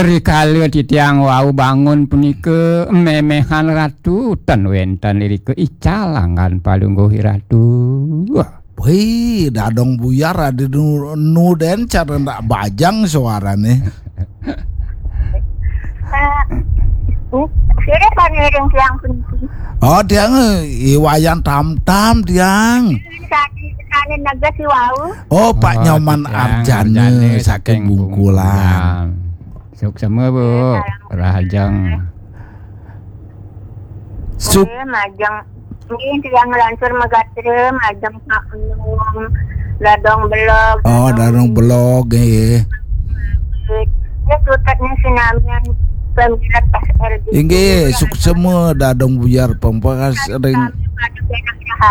Eri kali titiang wau bangun punika memehan ratu ten wenten lirike icalangan palungguh ratu. Wah. Wih, dadong buyar ada nuden cara ndak bajang suarane. Sire paniring tiang puniki. Oh, tiang iwayan tam-tam tiang. Sane naga si wau. Oh, Pak Nyoman Arjane saking Bungkulan. Suk semua Bu, Rahajang. Suk Majang. Ini tiang lansur magatre, majang saknum, ladong belog. Oh, dadong belog Ya tutatnya sinamian pemilat pas RD. Inggih, suk semua dadong buyar pembakas ring.